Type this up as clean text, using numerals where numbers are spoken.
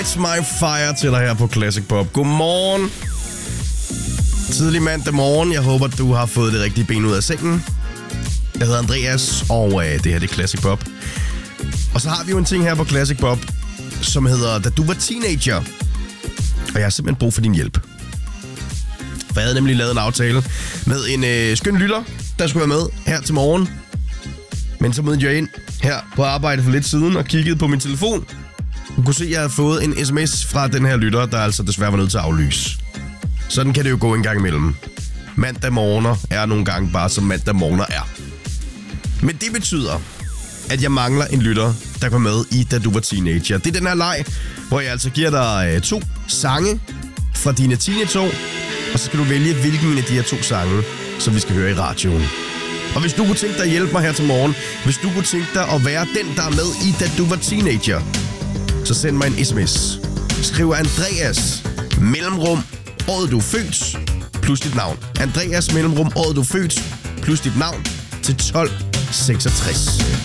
It's My Fire til dig her på Classic Pop. Godmorgen. Tidlig mandag morgen. Jeg håber, du har fået det rigtige ben ud af sengen. Jeg hedder Andreas, og det her det er Classic Pop. Og så har vi jo en ting her på Classic Pop, som hedder Da du var teenager. Og jeg har simpelthen brug for din hjælp. For jeg havde nemlig lavet en aftale med en skøn lytter, der skulle være med her til morgen. Men så mødte jeg ind her på arbejde for lidt siden og kiggede på min telefon. Du kunne se, at jeg havde fået en sms fra den her lytter, der altså desværre var nødt til at aflyse. Sådan kan det jo gå en gang imellem. Mandag morgener er nogle gange bare, som mandag morgener er. Men det betyder, at jeg mangler en lytter, der går med i Da du var teenager. Det er den her leg, hvor jeg altså giver dig 2 sange fra dine teenageår, og så skal du vælge, hvilken af de her 2 sange, som vi skal høre i radioen. Og hvis du kunne tænke dig at hjælpe mig her til morgen, hvis du kunne tænke dig at være den, der er med i Da du var teenager, så send mig en sms. Skriv Andreas, mellemrum, året du er født, plus dit navn. Andreas, mellemrum, året du er født, plus dit navn til 1266.